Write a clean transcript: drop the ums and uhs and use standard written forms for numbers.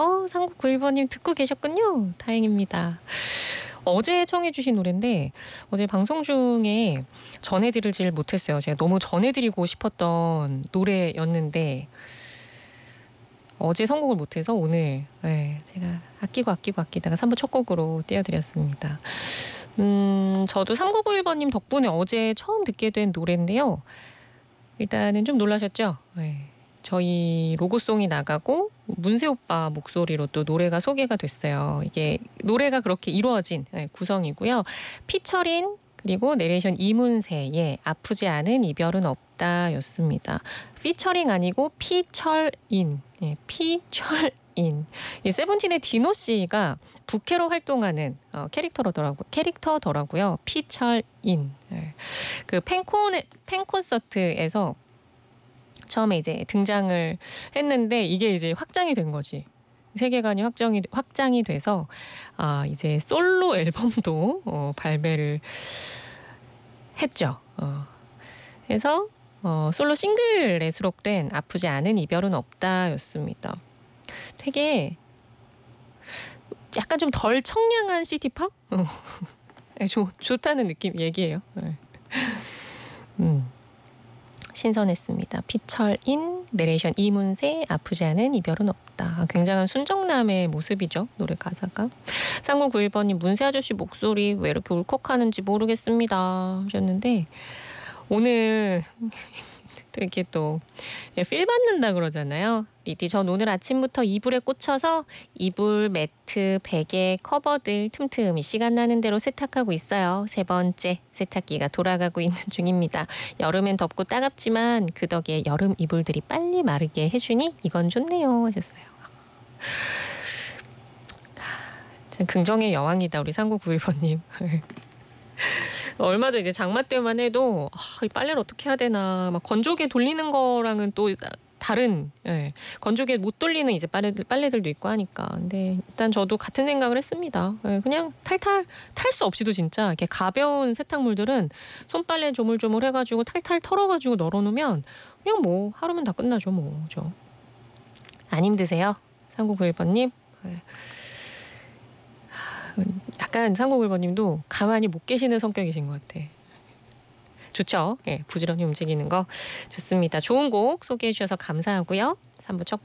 3991번님 듣고 계셨군요. 다행입니다. 어제 청해 주신 노래인데 어제 방송 중에 전해드리질 못했어요. 제가 너무 전해드리고 싶었던 노래였는데 어제 선곡을 못해서 오늘 제가 아끼다가 3부 첫 곡으로 띄워드렸습니다. 저도 3991번님 덕분에 어제 처음 듣게 된 노래인데요. 일단은 좀 놀라셨죠? 네. 저희 로고송이 나가고 문세 오빠 목소리로 또 노래가 소개가 됐어요. 이게 노래가 그렇게 이루어진 구성이고요. 피처링 그리고 내레이션 이문세의 아프지 않은 이별은 없다였습니다. 피처링 아니고 피철인. 피철인. 이 세븐틴의 디노 씨가 부캐로 활동하는 캐릭터더라고요. 피철인. 그 팬콘서트에서 처음에 이제 등장을 했는데 이게 이제 확장이 된 거지. 세계관이 확장이 돼서 이제 솔로 앨범도 발매를 했죠. 그래서 솔로 싱글에 수록된 아프지 않은 이별은 없다였습니다. 되게 약간 좀 덜 청량한 시티팝? 좋다는 느낌 얘기예요. 신선했습니다. 피철인, 내레이션 이문세, 아프지 않은 이별은 없다. 굉장한 순정남의 모습이죠. 노래 가사가. 3991번님 문세 아저씨 목소리 왜 이렇게 울컥하는지 모르겠습니다 하셨는데 오늘 이렇게 또 필 받는다 그러잖아요. 리디 전 오늘 아침부터 이불에 꽂혀서 이불, 매트, 베개, 커버들 틈틈이 시간 나는 대로 세탁하고 있어요. 3번째 세탁기가 돌아가고 있는 중입니다. 여름엔 덥고 따갑지만 그 덕에 여름 이불들이 빨리 마르게 해주니 이건 좋네요 하셨어요. 참 긍정의 여왕이다 우리 3991번님. 얼마 전 이제 장마 때만 해도 이 빨래를 어떻게 해야 되나 막 건조기에 돌리는 거랑은 또 다른 건조기에 못 돌리는 이제 빨래들도 있고 하니까 근데 일단 저도 같은 생각을 했습니다. 그냥 탈 수 없이도 진짜 이렇게 가벼운 세탁물들은 손빨래 조물조물 해가지고 탈탈 털어가지고 널어놓으면 그냥 뭐 하루면 다 끝나죠 뭐. 그죠? 안 힘드세요? 3991번님? 약간 3991번님도 가만히 못 계시는 성격이신 것 같아. 좋죠? 부지런히 움직이는 거 좋습니다. 좋은 곡 소개해 주셔서 감사하고요. 3부 첫 곡